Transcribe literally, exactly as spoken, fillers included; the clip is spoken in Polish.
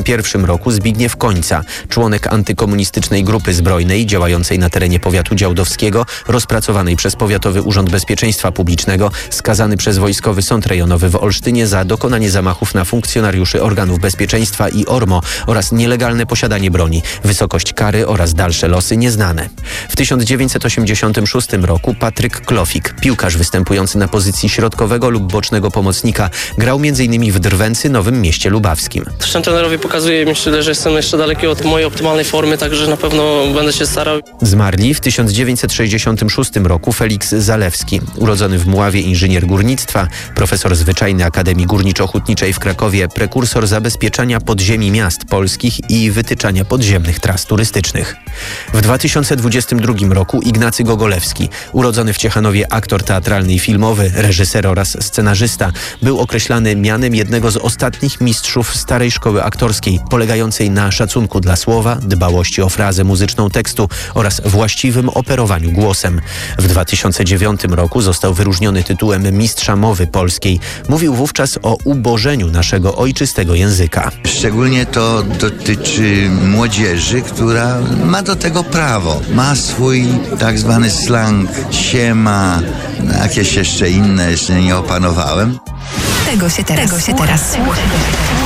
pierwszym roku Zbigniew Końca, członek antykomunistycznej grupy zbrojnej działającej na terenie powiatu działdowskiego, rozpracowanej przez Powiatowy Urząd Bezpieczeństwa Publicznego, skazany przez Wojskowy Sąd Rejonowy w Olsztynie za dokonanie zamachów na funkcjonariuszy organów bezpieczeństwa i O R M O oraz nielegalne posiadanie broni. Wysokość kary oraz dalsze losy nieznane. W tysiąc dziewięćset osiemdziesiątym szóstym roku Patryk Klofik, piłkarz występujący na pozycji środkowego lub bocznego pomocnika, grał między innymi w Drwęcy, Nowym Mieście Lubawskim. Zresztą trenerowi pokazuje, myślę, że jestem jeszcze daleki od mojej optymalnej formy, także na pewno będę się starał. Zmarli w tysiąc dziewięćset sześćdziesiątym szóstym roku Feliks Zalewski, urodzony w Mławie inżynier górnictwa, profesor zwyczajny Akademii Górniczo-Hutniczej w Krakowie, prekursor zabezpieczania podziemi miast polskich i wytyczania podziemnych tras turystycznych. W dwa tysiące dwudziestym drugim roku Ignacy Gogolewski, urodzony w Ciechanowie aktor teatralny i filmowy, reżyser oraz scenarzysta, był określany mianem jednego z ostatnich mistrzów starej szkoły aktorskiej, polegającej na szacunku dla słowa, dbałości o frazę muzyczną tekstu oraz właściwym operowaniu głosem. W dwa tysiące dziewiątym roku został wyróżniony tytułem Mistrza Mowy Polskiej. Mówił wówczas o ubożeniu naszego ojczystego języka. Szczególnie to dotyczy młodzieży, która ma do tego prawo. Ma swój tak zwany slang, siema, jakieś jeszcze inne, jeszcze nie opanowałem. Tego się teraz, Tego się teraz słucha.